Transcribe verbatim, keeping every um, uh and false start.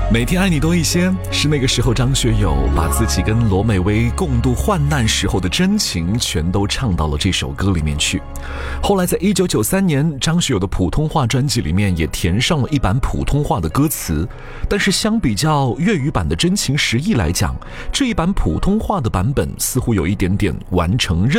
每天爱你多一些，是那个时候张学友把自己跟罗美薇共度患难时候的真情全都唱到了这首歌里面去。后来在一九九三年，张学友的普通话专辑里面也填上了一版普通话的歌词，但是相比较粤语版的真情实意来讲，这一版普通话的版本似乎有一点点完成任